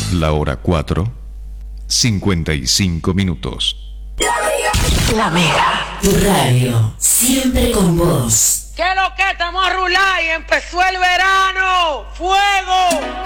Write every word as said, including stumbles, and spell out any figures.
La hora cuatro, cincuenta y cinco minutos. La Mega, tu radio, siempre con vos. ¿Qué es lo que estamos a rular y empezó el verano? ¡Fuego!